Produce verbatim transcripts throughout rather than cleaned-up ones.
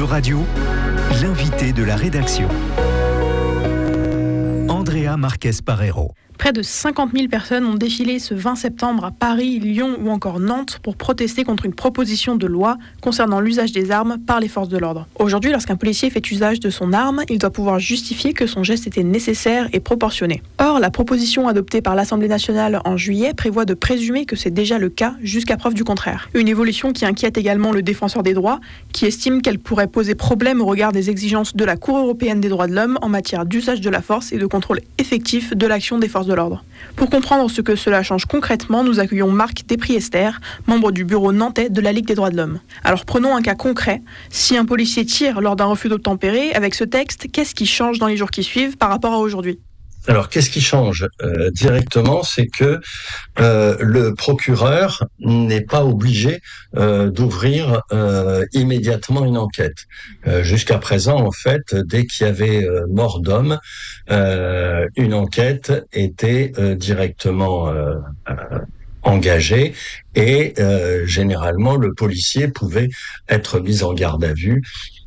E-Radio, l'invité de la rédaction. Andrea Marquez-Parero. Près de cinquante mille personnes ont défilé ce vingt septembre à Paris, Lyon ou encore Nantes pour protester contre une proposition de loi concernant l'usage des armes par les forces de l'ordre. Aujourd'hui, lorsqu'un policier fait usage de son arme, il doit pouvoir justifier que son geste était nécessaire et proportionné. Or, la proposition adoptée par l'Assemblée nationale en juillet prévoit de présumer que c'est déjà le cas jusqu'à preuve du contraire. Une évolution qui inquiète également le défenseur des droits, qui estime qu'elle pourrait poser problème au regard des exigences de la Cour européenne des droits de l'homme en matière d'usage de la force et de contrôle effectif de l'action des forces de l'ordre. Pour comprendre ce que cela change concrètement, nous accueillons Marc Despriester, membre du bureau nantais de la Ligue des droits de l'homme. Alors prenons un cas concret. Si un policier tire lors d'un refus d'obtempérer, avec ce texte, qu'est-ce qui change dans les jours qui suivent par rapport à aujourd'hui ? Alors, qu'est-ce qui change euh, directement, c'est que euh, le procureur n'est pas obligé euh, d'ouvrir euh, immédiatement une enquête. Euh, jusqu'à présent, en fait, dès qu'il y avait euh, mort d'homme, euh, une enquête était euh, directement euh, euh, engagée et euh, généralement le policier pouvait être mis en garde à vue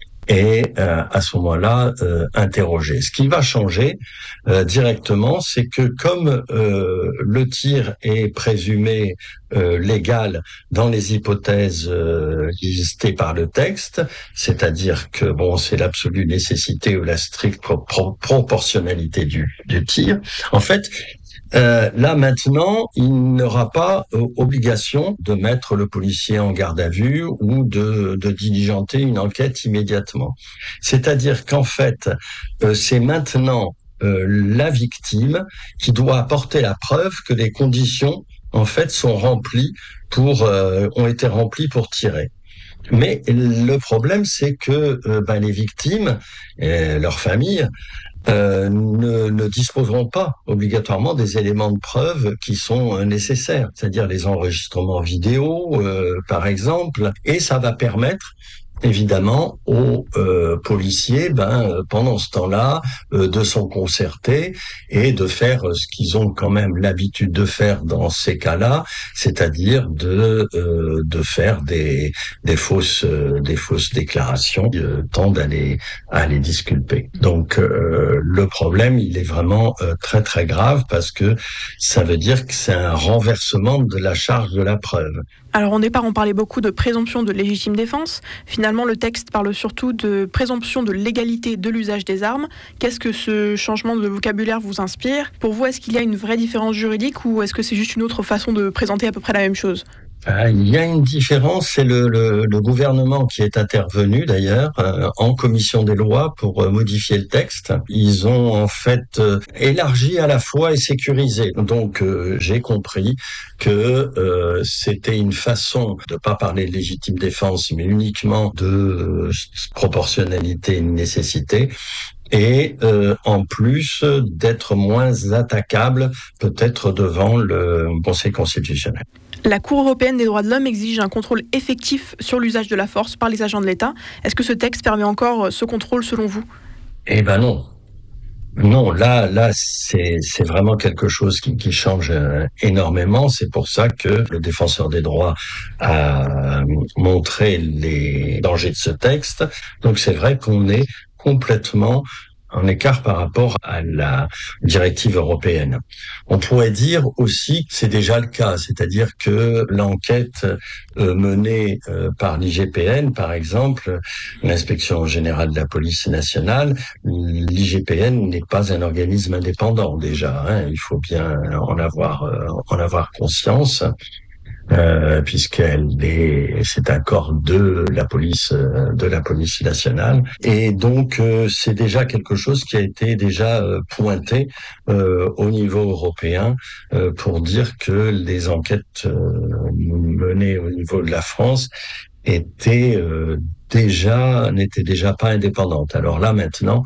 et euh, à ce moment-là euh, interroger. Ce qui va changer euh, directement, c'est que comme euh, le tir est présumé euh, légal dans les hypothèses euh, listées par le texte, c'est-à-dire que bon, c'est l'absolue nécessité ou la stricte pro- pro- proportionnalité du, du tir, en fait, Euh, là maintenant, il n'aura pas euh, obligation de mettre le policier en garde à vue ou de, de diligenter une enquête immédiatement. C'est-à-dire qu'en fait, euh, c'est maintenant euh, la victime qui doit apporter la preuve que les conditions en fait sont remplies pour euh, ont été remplies pour tirer. Mais le problème, c'est que euh, ben, les victimes et leurs familles Euh, ne, ne disposeront pas obligatoirement des éléments de preuve qui sont euh, nécessaires, c'est-à-dire les enregistrements vidéo, euh, par exemple, et ça va permettre évidemment aux euh, policiers, ben euh, pendant ce temps-là, euh, de s'en concerter et de faire euh, ce qu'ils ont quand même l'habitude de faire dans ces cas-là, c'est-à-dire de euh, de faire des des fausses euh, des fausses déclarations qui euh, tendent à les à les disculper. Donc euh, le problème, il est vraiment euh, très très grave parce que ça veut dire que c'est un renversement de la charge de la preuve. Alors au départ, on parlait beaucoup de présomption de légitime défense. Finalement, le texte parle surtout de présomption de légalité de l'usage des armes. Qu'est-ce que ce changement de vocabulaire vous inspire ? Pour vous, est-ce qu'il y a une vraie différence juridique ou est-ce que c'est juste une autre façon de présenter à peu près la même chose ? Ah, il y a une différence, c'est le, le, le gouvernement qui est intervenu d'ailleurs euh, en commission des lois pour euh, modifier le texte. Ils ont en fait euh, élargi à la fois et sécurisé. Donc euh, j'ai compris que euh, c'était une façon de pas parler de légitime défense, mais uniquement de euh, proportionnalité et de nécessité. Et euh, en plus d'être moins attaquable peut-être devant le Conseil constitutionnel. La Cour européenne des droits de l'homme exige un contrôle effectif sur l'usage de la force par les agents de l'État. Est-ce que ce texte permet encore ce contrôle selon vous ? Eh ben non. Non, là, là, c'est, c'est vraiment quelque chose qui, qui change euh, énormément. C'est pour ça que le défenseur des droits a montré les dangers de ce texte. Donc c'est vrai qu'on est complètement en écart par rapport à la directive européenne. On pourrait dire aussi que c'est déjà le cas, c'est-à-dire que l'enquête euh, menée euh, par l'I G P N, par exemple, l'Inspection générale de la police nationale, l'I G P N n'est pas un organisme indépendant déjà, hein, il faut bien en avoir euh, en avoir conscience. Euh, puisqu'elle est, c'est un corps de la police, euh, de la police nationale, et donc euh, c'est déjà quelque chose qui a été déjà euh, pointé euh, au niveau européen euh, pour dire que les enquêtes euh, menées au niveau de la France étaient euh, déjà n'étaient déjà pas indépendantes. Alors là maintenant,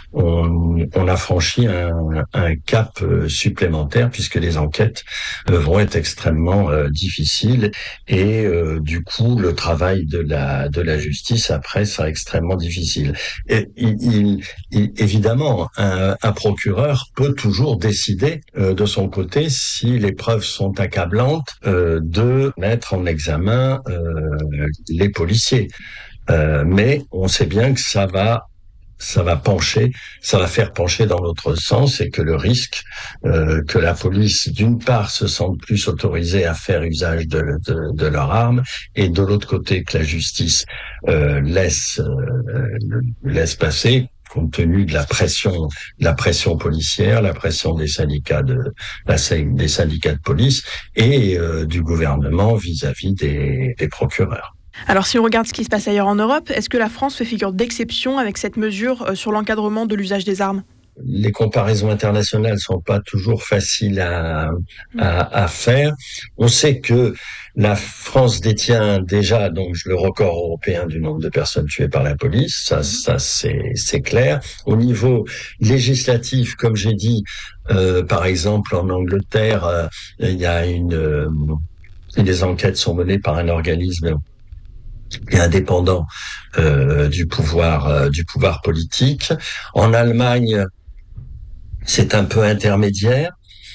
on, on a franchi un, un cap euh, supplémentaire puisque les enquêtes euh, vont être extrêmement euh, difficiles et euh, du coup le travail de la de la justice après sera extrêmement difficile. Et il, il, il, évidemment, un, un procureur peut toujours décider euh, de son côté, si les preuves sont accablantes, euh, de mettre en examen euh, les policiers. Euh, mais on sait bien que ça va ça va pencher, ça va faire pencher dans l'autre sens, et que le risque euh, que la police, d'une part, se sente plus autorisée à faire usage de, de, de leurs armes, et de l'autre côté, que la justice euh, laisse euh, laisse passer, compte tenu de la pression, de la pression policière, la pression des syndicats de la, des syndicats de police et euh, du gouvernement vis-à-vis des, des procureurs. Alors si on regarde ce qui se passe ailleurs en Europe, est-ce que la France fait figure d'exception avec cette mesure sur l'encadrement de l'usage des armes ? Les comparaisons internationales sont pas toujours faciles à, à, à faire. On sait que la France détient déjà donc le record européen du nombre de personnes tuées par la police. Ça, ça c'est, c'est clair. Au niveau législatif, comme j'ai dit, euh, par exemple en Angleterre, euh, il y a une euh, des enquêtes sont menées par un organisme et indépendant euh, du pouvoir euh, du pouvoir politique. En Allemagne, c'est un peu intermédiaire,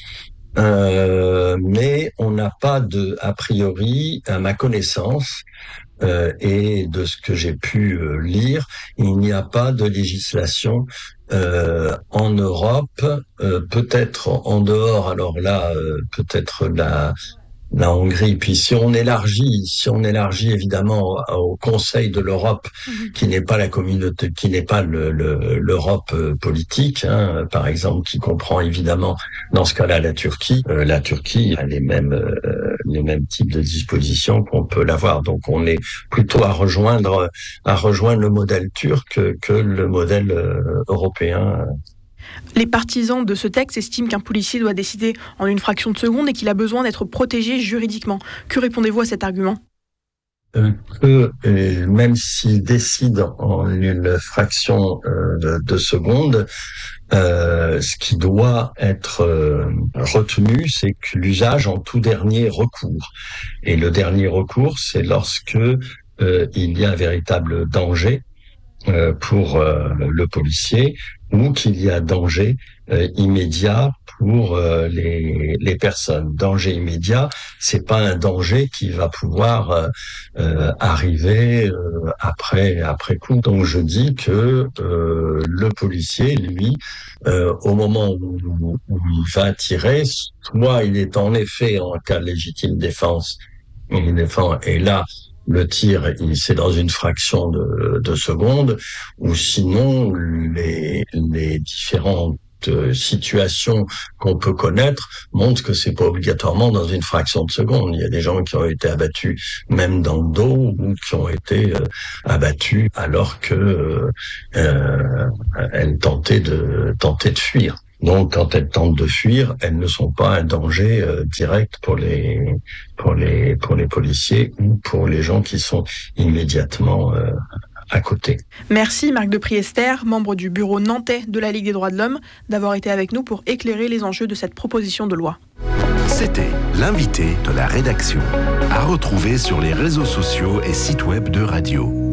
euh, mais on n'a pas de, a priori, à ma connaissance, euh, et de ce que j'ai pu euh, lire, il n'y a pas de législation euh, en Europe, euh, peut-être en dehors. Alors là, euh, peut-être la la Hongrie. Puis si on élargit, si on élargit évidemment au Conseil de l'Europe, mmh. qui n'est pas la communauté, qui n'est pas le, le, l'Europe politique, hein, par exemple, qui comprend évidemment dans ce cas-là la Turquie. Euh, la Turquie a les mêmes euh, les mêmes types de dispositions qu'on peut l'avoir. Donc on est plutôt à rejoindre à rejoindre le modèle turc que le modèle euh, européen. Les partisans de ce texte estiment qu'un policier doit décider en une fraction de seconde et qu'il a besoin d'être protégé juridiquement. Que répondez-vous à cet argument ? euh, Que euh, même s'il décide en une fraction euh, de, de seconde, euh, ce qui doit être euh, retenu, c'est que l'usage en tout dernier recours. Et le dernier recours, c'est lorsque euh, il y a un véritable danger euh, pour euh, le policier, ou qu'il y a danger euh, immédiat pour euh, les, les personnes. Danger immédiat, c'est pas un danger qui va pouvoir euh, euh, arriver euh, après après coup. Donc je dis que euh, le policier, lui, euh, au moment où, où il va tirer, soit il est en effet en cas de légitime défense, il défend, et là le tir, c'est dans une fraction de, de seconde, ou sinon les, les différentes situations qu'on peut connaître montrent que c'est pas obligatoirement dans une fraction de seconde. Il y a des gens qui ont été abattus même dans le dos, ou qui ont été euh, abattus alors que euh, elles tentaient de tentaient de fuir. Donc, quand elles tentent de fuir, elles ne sont pas un danger euh, direct pour les pour les pour les policiers ou pour les gens qui sont immédiatement euh, à côté. Merci Marc de Priester, membre du bureau nantais de la Ligue des droits de l'homme, d'avoir été avec nous pour éclairer les enjeux de cette proposition de loi. C'était l'invité de la rédaction, à retrouver sur les réseaux sociaux et sites web de Radio.